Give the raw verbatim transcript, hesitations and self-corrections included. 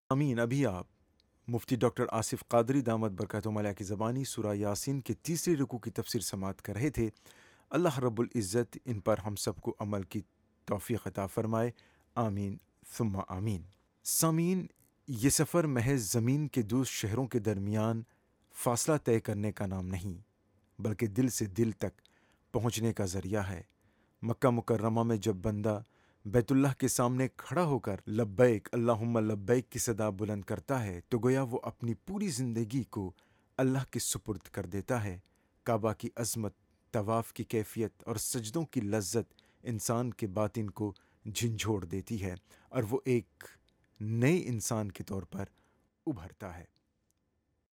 अमीन। अभी आप मुफ्ती डॉक्टर आसिफ कादरी दामद बरकतुहू अलैह की ज़बानी सूरा यासीन के तीसरे रुकू की तफसीर समात कर रहे थे। अल्लाह रब्बुल इज़्ज़त इन पर हम सबको अमल की तौफ़ीक़ अता फ़रमाए। आमीन सुम्मा आमीन। सामीन, ये सफ़र महज़ ज़मीन के दो शहरों के दरमियान फ़ासला तय करने का नाम नहीं, बल्कि दिल से दिल तक पहुँचने का ज़रिया है। मक्का मुकर्रमा में जब बंदा बैतुल्लाह के सामने खड़ा होकर लब्बैक अल्लाहुम्मा लब्बैक की सदा बुलंद करता है, तो गोया वो अपनी पूरी ज़िंदगी को अल्लाह के सुपुर्द कर देता है। काबा की अज़मत, तवाफ़ की कैफ़ियत और सजदों की लज़्ज़त इंसान के बातिन को झंझोड़ देती है और वो एक नए इंसान के तौर पर उभरता है।